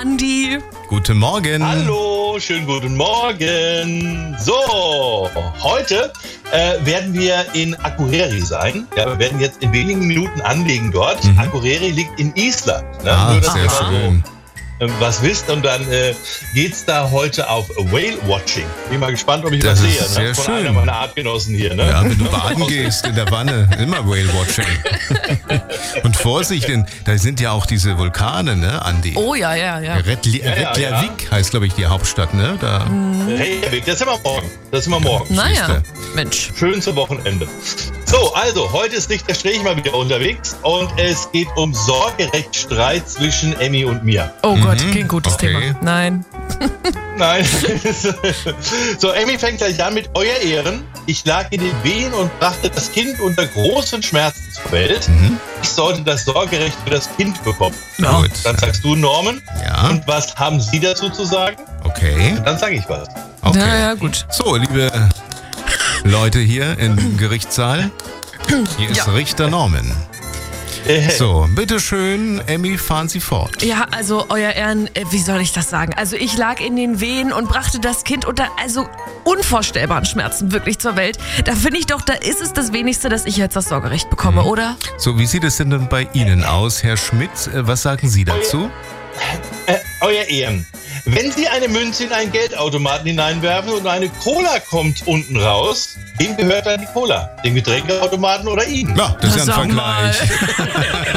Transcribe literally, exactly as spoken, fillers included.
Andi. Guten Morgen. Hallo, schönen guten Morgen. So, heute äh, werden wir in Akureyri sein. Ja, wir werden jetzt in wenigen Minuten anlegen dort. Mhm. Akureyri liegt in Island. Ne? Ah, Nur, dass sehr ihr schön. So was wisst, und dann äh, geht's da heute auf Whale-Watching. Bin mal gespannt, ob ich Das was ist sehe. sehr Ne? Von schön. einer meiner Artgenossen hier. Ne? Ja, wenn du baden gehst in der Wanne, immer Whale-Watching. Und Vorsicht, denn da sind ja auch diese Vulkane, ne, Andi? Oh ja, ja, ja. Rettli- Ja, ja, Reykjavik ja. heißt, glaube ich, die Hauptstadt, ne? Da. Reykjavik, das sind wir morgen. Das sind wir morgen. Naja, Siehste. Mensch. Schön zum Wochenende. So, also, heute ist Richter Strich mal wieder unterwegs und es geht um Sorgerechtsstreit zwischen Emmy und mir. Oh Gott, Mhm, kein gutes okay. Thema. Nein. Nein. So, Emmy fängt gleich an mit euer Ehren. Ich lag in den Wehen und brachte das Kind unter großen Schmerzen zur Welt. Mhm. Ich sollte das Sorgerecht für das Kind bekommen. Ja. Gut. Dann sagst du, Norman. Ja. Und was haben Sie dazu zu sagen? Okay. Dann sage ich was. Okay. Ja, ja, gut. So, liebe Leute hier im Gerichtssaal, hier ist Ja. Richter Norman. Äh, So, bitteschön, Emmy, fahren Sie fort. Ja, also, euer Ehren, äh, wie soll ich das sagen? Also, ich lag in den Wehen und brachte das Kind unter, also, unvorstellbaren Schmerzen wirklich zur Welt. Da finde ich doch, da ist es das Wenigste, dass ich jetzt das Sorgerecht bekomme, Mhm. oder? So, wie sieht es denn dann bei Ihnen aus, Herr Schmidt? Äh, Was sagen Sie dazu? Äh, euer Ehren. Wenn Sie eine Münze in einen Geldautomaten hineinwerfen und eine Cola kommt unten raus, wem gehört dann die Cola? Dem Getränkeautomaten oder Ihnen? Ja, das ist ja Sag ein mal. Vergleich.